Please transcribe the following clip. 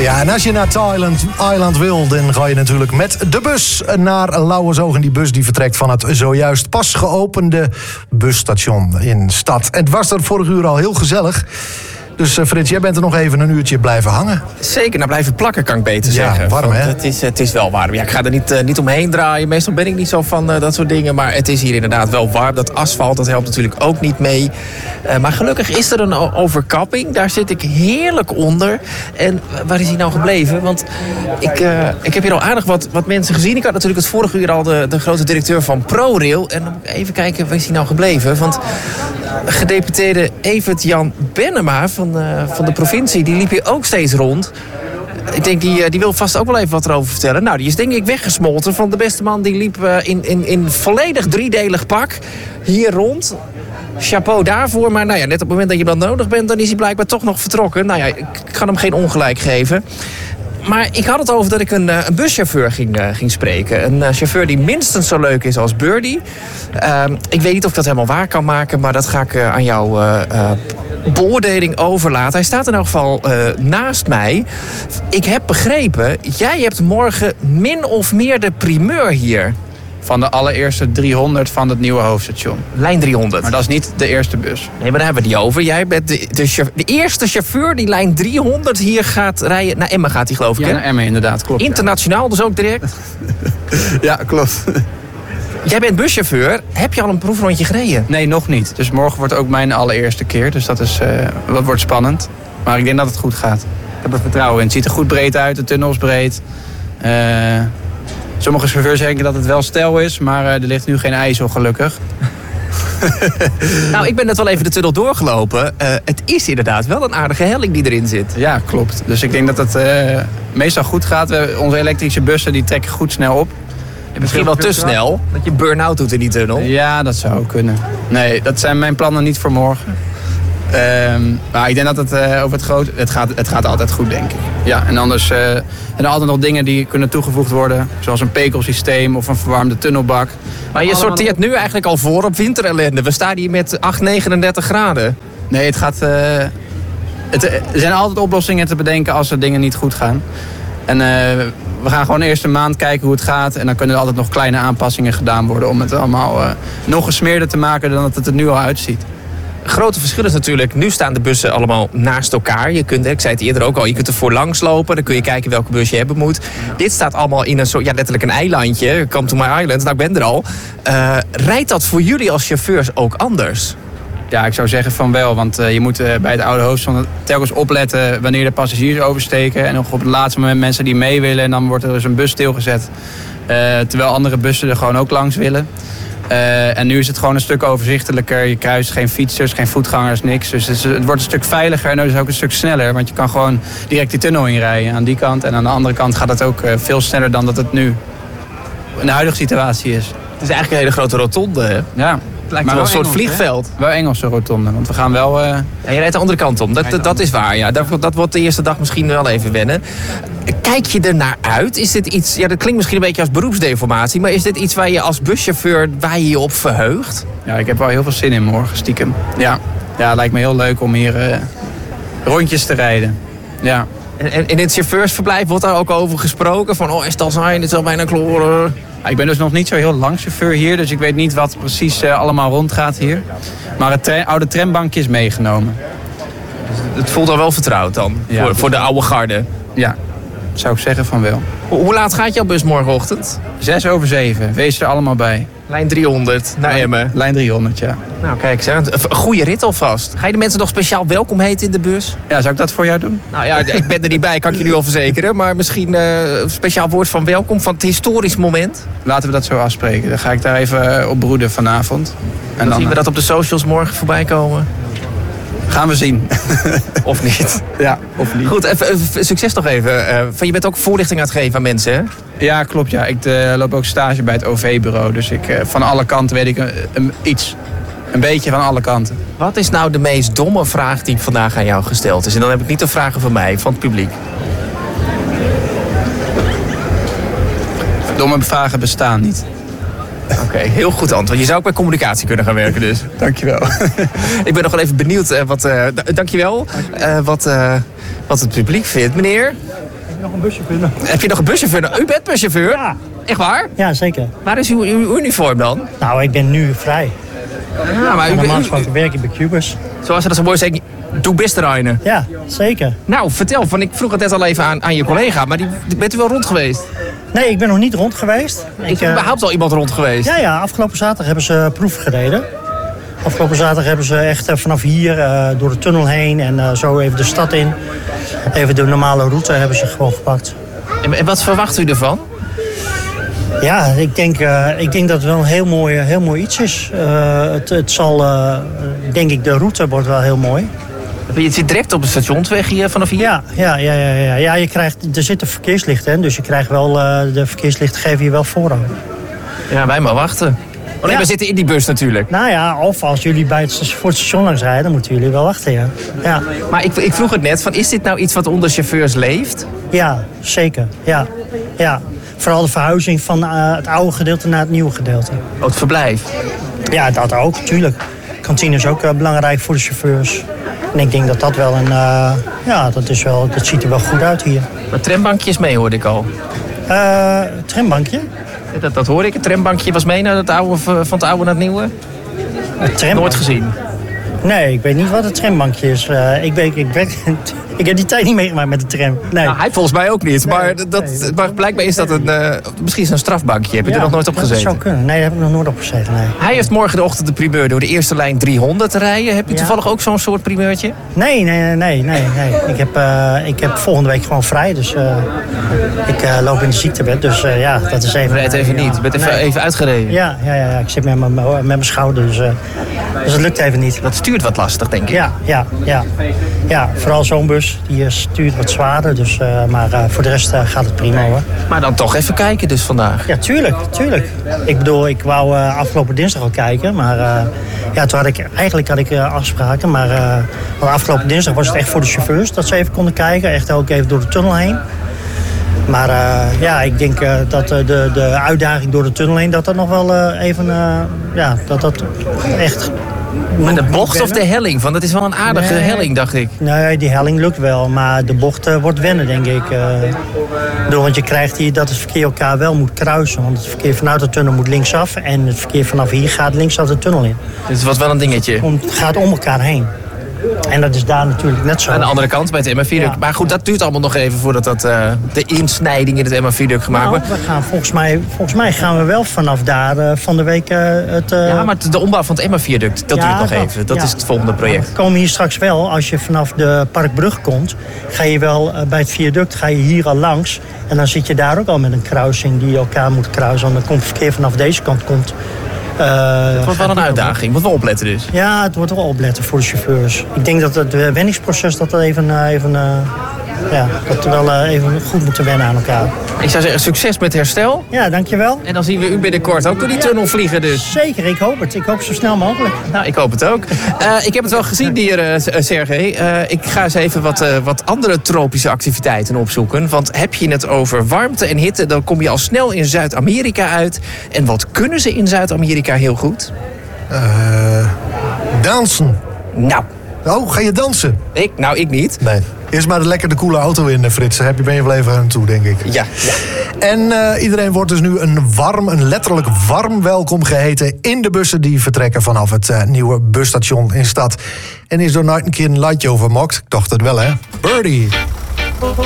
Ja, en als je naar Thailand Island wil, dan ga je natuurlijk met de bus naar Lauwersoog. En die bus die vertrekt van het zojuist pas geopende busstation in stad. En het was er vorig uur al heel gezellig. Dus Frits, jij bent er nog even een uurtje blijven hangen. Zeker, nou blijven plakken kan ik beter zeggen. Ja, warm hè? Het is wel warm. Ja, ik ga er niet omheen draaien. Meestal ben ik niet zo van dat soort dingen. Maar het is hier inderdaad wel warm. Dat asfalt, dat helpt natuurlijk ook niet mee. Maar gelukkig is er een overkapping. Daar zit ik heerlijk onder. En waar is hij nou gebleven? Want ik heb hier al aardig wat mensen gezien. Ik had natuurlijk het vorige uur al de grote directeur van ProRail. En dan moet ik even kijken, waar is hij nou gebleven? Want gedeputeerde Evert-Jan Bennema van de provincie, die liep hier ook steeds rond. Ik denk, die wil vast ook wel even wat erover vertellen. Nou, die is denk ik weggesmolten. Van de beste man, die liep in volledig driedelig pak hier rond. Chapeau daarvoor. Maar nou ja, net op het moment dat je dan nodig bent, dan is hij blijkbaar toch nog vertrokken. Nou ja, ik kan hem geen ongelijk geven. Maar ik had het over dat ik een buschauffeur ging spreken. Een chauffeur die minstens zo leuk is als Birdie. Ik weet niet of ik dat helemaal waar kan maken, maar dat ga ik aan jouw beoordeling overlaten. Hij staat in elk geval naast mij. Ik heb begrepen, jij hebt morgen min of meer de primeur hier. Van de allereerste 300 van het nieuwe hoofdstation. Lijn 300. Maar dat is niet de eerste bus. Nee, maar daar hebben we het niet over. Jij bent de eerste chauffeur die lijn 300 hier gaat rijden. Naar Emmen gaat hij, geloof ik, Ja, hè? naar Emmen inderdaad, klopt. Internationaal dus ook direct. Ja, klopt. Jij bent buschauffeur. Heb je al een proefrondje gereden? Nee, nog niet. Dus morgen wordt ook mijn allereerste keer. Dus dat wordt spannend. Maar ik denk dat het goed gaat. Ik heb er vertrouwen in. Het ziet er goed breed uit. De tunnel is breed. Sommige chauffeurs denken dat het wel stijl is. Maar er ligt nu geen ijzel, gelukkig. Nou, ik ben net wel even de tunnel doorgelopen. Het is inderdaad wel een aardige helling die erin zit. Ja, klopt. Dus ik denk dat het meestal goed gaat. Onze elektrische bussen die trekken goed snel op. Misschien wel te snel, dat je burn-out doet in die tunnel. Ja, dat zou kunnen. Nee, dat zijn mijn plannen niet voor morgen. Maar ik denk dat het over het groot... Het gaat altijd goed, denk ik. Ja, en anders zijn er altijd nog dingen die kunnen toegevoegd worden. Zoals een pekelsysteem of een verwarmde tunnelbak. Maar je sorteert nu eigenlijk al voor op winterellende. We staan hier met 39 graden. Nee, het gaat... er zijn altijd oplossingen te bedenken als er dingen niet goed gaan. En we gaan gewoon eerst een maand kijken hoe het gaat. En dan kunnen er altijd nog kleine aanpassingen gedaan worden... om het allemaal nog gesmeerder te maken dan dat het er nu al uitziet. Grote verschil is natuurlijk, nu staan de bussen allemaal naast elkaar. Je kunt, ik zei het eerder ook al, je kunt er voorlangs lopen. Dan kun je kijken welke bus je hebben moet. Dit staat allemaal in een soort, ja, letterlijk een eilandje. Come to my island, nou ik ben er al. Rijdt dat voor jullie als chauffeurs ook anders? Ja, ik zou zeggen van wel. Want je moet bij het oude hoofdstation telkens opletten wanneer de passagiers oversteken. En nog op het laatste moment mensen die mee willen. En dan wordt er dus een bus stilgezet. Terwijl andere bussen er gewoon ook langs willen. En nu is het gewoon een stuk overzichtelijker. Je kruist geen fietsers, geen voetgangers, niks. Dus het wordt een stuk veiliger en dus ook een stuk sneller. Want je kan gewoon direct die tunnel inrijden aan die kant. En aan de andere kant gaat het ook veel sneller dan dat het nu in de huidige situatie is. Het is eigenlijk een hele grote rotonde, hè? Ja. Het lijkt wel een soort vliegveld. Wel Engelse rotonde, want we gaan wel... Ja, je rijdt de andere kant om, dat is waar. Ja. Dat wordt de eerste dag misschien wel even wennen. Kijk je er naar uit? Is dit iets, ja, dat klinkt misschien een beetje als beroepsdeformatie... maar is dit iets waar je als buschauffeur je op verheugt? Ja, ik heb wel heel veel zin in morgen, stiekem. Ja, het lijkt me heel leuk om hier rondjes te rijden. Ja. En in het chauffeursverblijf wordt daar ook over gesproken? Van, is dat zijn, dit is al bijna kloren... Ik ben dus nog niet zo heel lang chauffeur hier, dus ik weet niet wat precies allemaal rondgaat hier. Maar het oude trambankje is meegenomen. Het voelt al wel vertrouwd dan, ja, voor de oude garde? Ja, zou ik zeggen van wel. Hoe laat gaat jouw bus morgenochtend? 6:07, wees er allemaal bij. Lijn 300, naar Emmen. Lijn 300, ja. Nou kijk, een goede rit alvast. Ga je de mensen nog speciaal welkom heten in de bus? Ja, zou ik dat voor jou doen? Nou ja, ik ben er niet bij, kan ik je nu al verzekeren. Maar misschien een speciaal woord van welkom, van het historisch moment. Laten we dat zo afspreken. Dan ga ik daar even op broeden vanavond. En dan zien we dat op de socials morgen voorbij komen? Gaan we zien. Of niet. Ja, of niet. Goed, even, succes nog even. Je bent ook voorlichting aan het geven aan mensen, hè? Ja, klopt. Ja. Ik loop ook stage bij het OV-bureau. Dus van alle kanten weet ik iets. Een beetje van alle kanten. Wat is nou de meest domme vraag die vandaag aan jou gesteld is? En dan heb ik niet de vragen van mij, van het publiek. Domme vragen bestaan niet. Oké, heel goed antwoord. Je zou ook bij communicatie kunnen gaan werken dus. Dankjewel. Ik ben nog wel even benieuwd dankjewel. Wat het publiek vindt. Meneer, nog een buschauffeur. Heb je nog een buschauffeur? U bent buschauffeur? Ja. Echt waar? Ja, zeker. Waar is uw uniform dan? Nou, ik ben nu vrij. Ja, maar Normaal gesproken werk ik bij Cubus. zoals ze dat zo mooi zeggen, doe best reinen. Ja, zeker. Nou, vertel, ik vroeg het net al even aan je collega, maar bent u wel rond geweest? Nee, ik ben nog niet rond geweest. Is er überhaupt al iemand rond geweest? Ja, afgelopen zaterdag hebben ze proeven gereden. Afgelopen zaterdag hebben ze echt vanaf hier door de tunnel heen en zo even de stad in. Even de normale route hebben ze gewoon gepakt. En wat verwacht u ervan? Ja, ik denk dat het wel een heel mooi iets is. Het zal, denk ik, de route wordt wel heel mooi. Je zit direct op de stationsweg hier vanaf hier? Ja, er zitten verkeerslichten in, dus je krijgt wel, de verkeerslichten geven je wel voorrang. Ja, wij maar wachten. Oh nee, we zitten in die bus natuurlijk. Nou ja, of als jullie voor het station langs rijden, dan moeten jullie wel wachten, ja. Maar ik vroeg het net, is dit nou iets wat onder chauffeurs leeft? Ja, zeker, ja. Vooral de verhuizing van het oude gedeelte naar het nieuwe gedeelte. Oh, het verblijf? Ja, dat ook, tuurlijk. Kantine is ook belangrijk voor de chauffeurs. En ik denk dat dat wel dat ziet er wel goed uit hier. Maar trambankjes mee, hoorde ik al. Trambankje? Dat hoorde ik. Het trambankje was mee naar van het oude naar het nieuwe? Nooit gezien. Nee, ik weet niet wat het trambankje is. Ik heb die tijd niet meegemaakt met de tram. Nee. Nou, hij volgens mij ook niet. Maar blijkbaar is dat misschien een strafbankje. Heb je er nog nooit op gezeten? Dat zou kunnen. Nee, daar heb ik nog nooit op gezeten. Nee. Hij heeft morgenochtend de primeur door de eerste lijn 300 te rijden. Heb je toevallig ook zo'n soort primeurtje? Nee. Ik heb volgende week gewoon vrij. Dus ik loop in de ziektebed. Dus dat is even... Rijdt even niet. Je bent even uitgereden. Ja. Ik zit met mijn schouder. Dus het lukt even niet. Dat stuurt wat lastig, denk ik. Ja, vooral zo'n bus. Die stuurt wat zwaarder. Dus, maar voor de rest gaat het prima, hoor. Maar dan toch even kijken dus vandaag. Ja, tuurlijk. Ik bedoel, ik wou afgelopen dinsdag al kijken. Maar toen had ik afspraken. Maar afgelopen dinsdag was het echt voor de chauffeurs. Dat ze even konden kijken. Echt ook even door de tunnel heen. Maar ik denk dat de uitdaging door de tunnel heen... dat nog wel even... dat echt... Maar de bocht of de helling? Want het is wel een aardige helling, dacht ik. Nee, die helling lukt wel. Maar de bocht wordt wennen, denk ik. Want je krijgt hier dat het verkeer elkaar wel moet kruisen. Want het verkeer vanuit de tunnel moet linksaf. En het verkeer vanaf hier gaat linksaf de tunnel in. Dus wat wel een dingetje. Het gaat om elkaar heen. En dat is daar natuurlijk net zo. Aan de andere kant bij het MA-viaduct. Ja. Maar goed, dat duurt allemaal nog even voordat de insnijding in het MA-viaduct gemaakt wordt. We gaan volgens mij gaan we wel vanaf daar van de week Ja, maar de ombouw van het MA-viaduct, dat duurt nog even. Dat is het volgende project. We komen hier straks wel, als je vanaf de Parkbrug komt, ga je wel bij het viaduct, ga je hier al langs. En dan zit je daar ook al met een kruising die elkaar moet kruisen. Want dan komt het verkeer vanaf deze kant komt. Het wordt wel een uitdaging. Moet wel opletten dus. Ja, het wordt wel opletten voor de chauffeurs. Ik denk dat het wenningsproces dat we wel even goed moeten wennen aan elkaar. Ik zou zeggen, succes met herstel. Ja, dankjewel. En dan zien we u binnenkort ook door die tunnel vliegen dus. Zeker, ik hoop het. Ik hoop zo snel mogelijk. Nou, ik hoop het ook. Ik heb het wel gezien hier, Sergej. Ik ga eens even wat andere tropische activiteiten opzoeken. Want heb je het over warmte en hitte, dan kom je al snel in Zuid-Amerika uit. En wat kunnen ze in Zuid-Amerika heel goed? Dansen. Nou. Oh, ga je dansen? Ik niet. Nee. Eerst maar de koele auto in, Frits. Daar ben je wel even aan toe, denk ik. Ja. En iedereen wordt dus nu een letterlijk warm welkom geheten in de bussen die vertrekken vanaf het nieuwe busstation in stad. En is door nooit een keer een lightje overmokt. Ik dacht het wel, hè? Birdie.